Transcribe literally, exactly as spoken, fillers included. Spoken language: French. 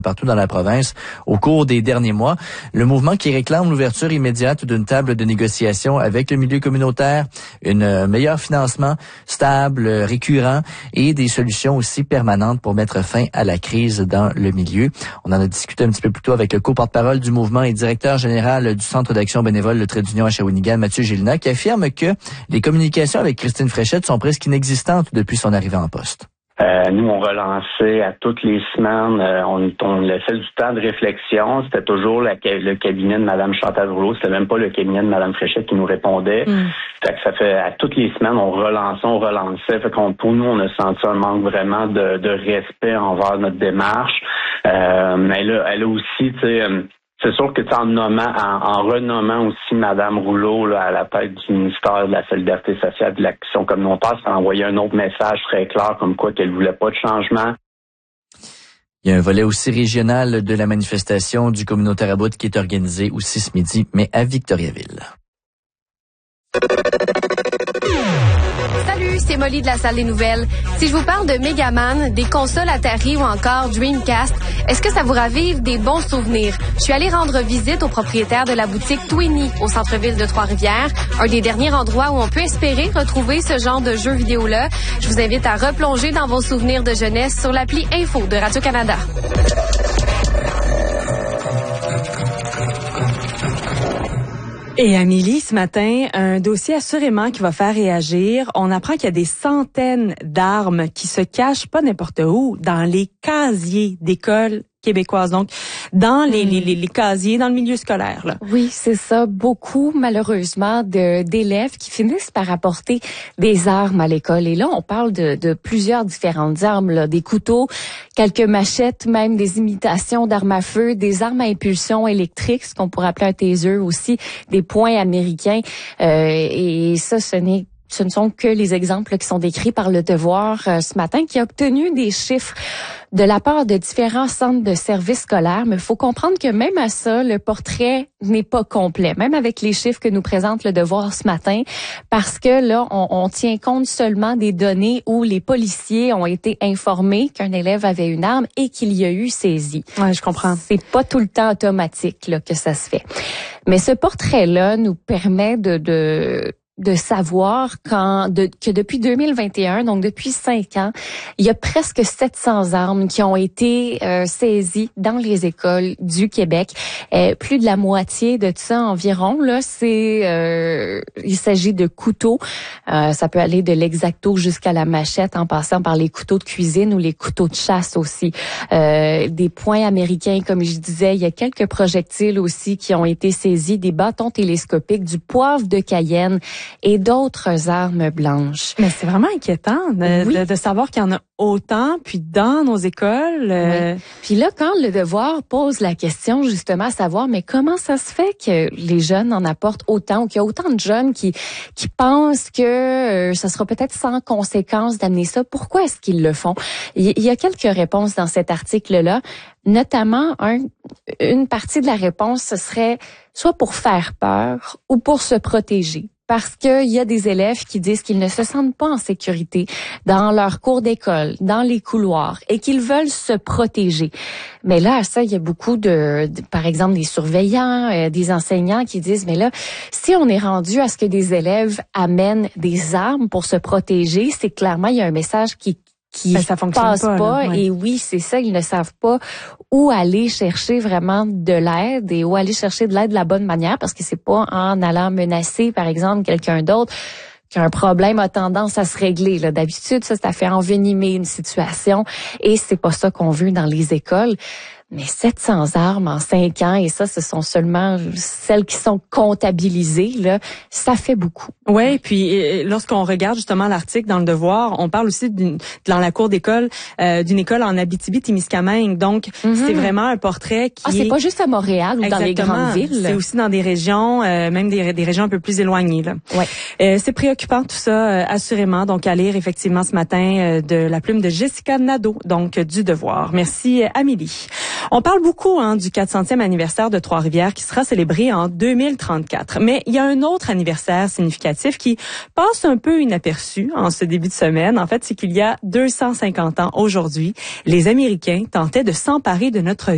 partout dans la province au cours des derniers mois. Le mouvement qui réclame l'ouverture immédiate d'une table de négociation avec le milieu communautaire, un meilleur financement stable, récurrent et des solutions aussi permanentes pour mettre fin à la crise dans le milieu. On en a discuté un petit peu plus tôt avec le co-porte-parole du mouvement et directeur général du Centre d'action bénévole Le Trait d'Union à Shawinigan, Mathieu Gélina, qui affirme que les communications avec Christine Fréchette sont presque inexistantes depuis son arrivée en poste. Euh, nous, on relançait à toutes les semaines, euh, on, on laissait du temps de réflexion. C'était toujours la, le cabinet de Mme Chantal Rouleau, c'était même pas le cabinet de Mme Fréchette qui nous répondait. Mm. Fait que ça fait à toutes les semaines, on relançait, on relançait. Fait qu'on, pour nous, on a senti un manque vraiment de, de respect envers notre démarche. Euh, mais là, elle a aussi, tu sais. Euh, C'est sûr que en nommant, en, en renommant aussi Mme Rouleau là, à la tête du ministère de la Solidarité sociale et de l'Action communautaire, ça a envoyé un autre message très clair comme quoi qu'elle voulait pas de changement. Il y a un volet aussi régional de la manifestation du communautaire à bout qui est organisé aussi ce midi, mais à Victoriaville. Salut, c'est Molly de la salle des nouvelles. Si je vous parle de Megaman, des consoles Atari ou encore Dreamcast, est-ce que ça vous ravive des bons souvenirs? Je suis allée rendre visite au propriétaire de la boutique Twinny au centre-ville de Trois-Rivières, un des derniers endroits où on peut espérer retrouver ce genre de jeux vidéo-là. Je vous invite à replonger dans vos souvenirs de jeunesse sur l'appli Info de Radio-Canada. Et Amélie, ce matin, un dossier assurément qui va faire réagir. On apprend qu'il y a des centaines d'armes qui se cachent pas n'importe où, dans les casiers d'écoles québécoises, donc dans les, les, les, les casiers, dans le milieu scolaire. Là. Oui, c'est ça. Beaucoup, malheureusement, de, d'élèves qui finissent par apporter des armes à l'école. Et là, on parle de, de plusieurs différentes armes, là, des couteaux, quelques machettes, même des imitations d'armes à feu, des armes à impulsion électrique, ce qu'on pourrait appeler un taser aussi, des poings américains. Euh, et ça, ce n'est Ce ne sont que les exemples qui sont décrits par Le Devoir euh, ce matin, qui a obtenu des chiffres de la part de différents centres de services scolaires. Mais il faut comprendre que même à ça, le portrait n'est pas complet, même avec les chiffres que nous présente Le Devoir ce matin, parce que là, on, on tient compte seulement des données où les policiers ont été informés qu'un élève avait une arme et qu'il y a eu saisie. Ouais, je comprends. C'est pas tout le temps automatique là que ça se fait. Mais ce portrait-là nous permet de... de de savoir quand, de, que depuis deux mille vingt et un, donc depuis cinq ans, il y a presque sept cents armes qui ont été euh, saisies dans les écoles du Québec. Euh, plus de la moitié de ça environ, là, c'est, euh, il s'agit de couteaux. Euh, ça peut aller de l'exacto jusqu'à la machette, en passant par les couteaux de cuisine ou les couteaux de chasse aussi. Euh, des poings américains, comme je disais, il y a quelques projectiles aussi qui ont été saisis, des bâtons télescopiques, du poivre de Cayenne et d'autres armes blanches. Mais c'est vraiment inquiétant de, oui. de, de savoir qu'il y en a autant, puis dans nos écoles. Euh... Oui. Puis là, quand Le Devoir pose la question, justement, à savoir, mais comment ça se fait que les jeunes en apportent autant, ou qu'il y a autant de jeunes qui qui pensent que euh, ça sera peut-être sans conséquence d'amener ça? Pourquoi est-ce qu'ils le font? Il y a quelques réponses dans cet article-là. Notamment, un, une partie de la réponse, ce serait soit pour faire peur ou pour se protéger. Parce qu'il y a des élèves qui disent qu'ils ne se sentent pas en sécurité dans leur cours d'école, dans les couloirs, et qu'ils veulent se protéger. Mais là, à ça, il y a beaucoup de, de par exemple, des surveillants, euh, des enseignants qui disent, mais là, si on est rendu à ce que des élèves amènent des armes pour se protéger, c'est clairement, il y a un message qui qui ben, ça fonctionne passe pas, pas là, ouais. Et oui, c'est ça, ils ne savent pas où aller chercher vraiment de l'aide et où aller chercher de l'aide de la bonne manière, parce que c'est pas en allant menacer, par exemple, quelqu'un d'autre qu'un problème a tendance à se régler. Là, d'habitude, ça, ça fait envenimer une situation et c'est pas ça qu'on veut dans les écoles. Mais sept cents armes en cinq ans, et ça, ce sont seulement celles qui sont comptabilisées, là, ça fait beaucoup. Oui, puis lorsqu'on regarde justement l'article dans Le Devoir, on parle aussi d'une, dans la cour d'école, euh, d'une école en Abitibi-Témiscamingue. Donc, mm-hmm. c'est vraiment un portrait qui ah, c'est est... pas juste à Montréal ou Exactement. Dans les grandes villes. C'est aussi dans des régions, euh, même des, des régions un peu plus éloignées. Là. Ouais. Euh, c'est préoccupant tout ça, euh, assurément. Donc, à lire effectivement ce matin euh, de la plume de Jessica Nadeau, donc du Devoir. Merci, Amélie. On parle beaucoup hein, du quatre centième anniversaire de Trois-Rivières qui sera célébré en deux mille trente-quatre. Mais il y a un autre anniversaire significatif qui passe un peu inaperçu en ce début de semaine. En fait, c'est qu'il y a deux cent cinquante ans aujourd'hui, les Américains tentaient de s'emparer de notre